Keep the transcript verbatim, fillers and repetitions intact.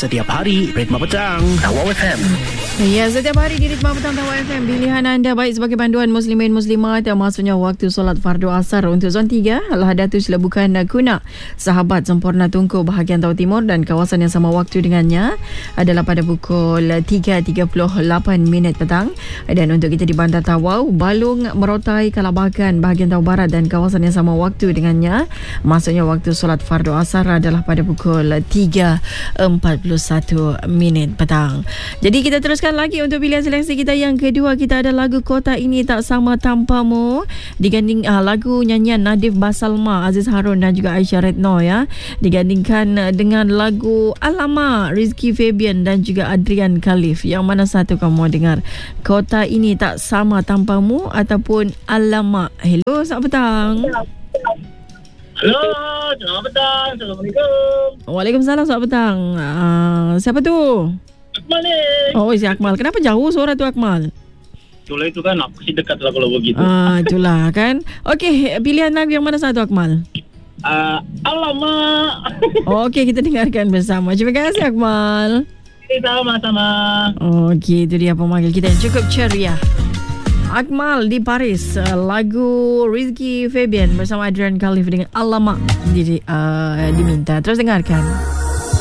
setiap hari Ritma Petang Tawau F M. Ya, setiap hari di Ritma Petang Tawau F M, pilihan anda baik sebagai panduan muslimin muslimat. Maksudnya waktu solat fardu asar untuk zon tiga Al-Hadatus Labukan Kuna, Sahabat Sempurna Tungku bahagian Tau Timur, dan kawasan yang sama waktu dengannya adalah pada pukul tiga tiga puluh lapan minit petang. Dan untuk kita di Bandar Tawau, Balung Merotai Kalabakan bahagian Tau Barat dan kawasan yang sama waktu dengannya, maksudnya waktu solat fardu asar adalah pada pukul tiga empat puluh satu minit petang. Jadi kita teruskan lagi untuk pilihan seleksi kita yang kedua. Kita ada lagu Kota Ini Tak Sama Tanpamu diganding uh, lagu nyanyian Nadif Basalma, Aziz Harun dan juga Aisyah Retno, ya, digandingkan dengan lagu Alamak Rizky Fabian dan juga Adrian Khalif. Yang mana satu kamu mau dengar? Kota Ini Tak Sama Tanpamu ataupun Alamak? Hello, selamat petang. Hello, selamat petang. Assalamualaikum. Waalaikumsalam, selamat petang. Uh, siapa tu? Akmal ni. Oh, si Akmal. Kenapa jauh suara tu, Akmal? Itulah itu kan, aku sih dekat lah kalau begitu. Ah, itulah kan. Okey, pilihan lagu yang mana satu, Akmal? Uh, Alamak. Oh, okey, kita dengarkan bersama. Terima kasih, Akmal. Sama-sama. Okey, itu dia pemanggil kita yang cukup ceria. Akmal di Paris, uh, lagu Rizky Fabian bersama Adrian Khalif dengan Alamak di, uh, diminta. Terus dengarkan.